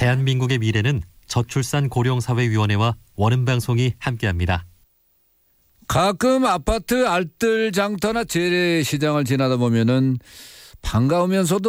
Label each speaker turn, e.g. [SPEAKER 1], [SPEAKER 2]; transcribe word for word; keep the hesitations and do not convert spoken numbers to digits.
[SPEAKER 1] 대한민국의 미래는 저출산 고령사회위원회와 원음방송이 함께합니다.
[SPEAKER 2] 가끔 아파트 알뜰 장터나 재래시장을 지나다 보면은 반가우면서도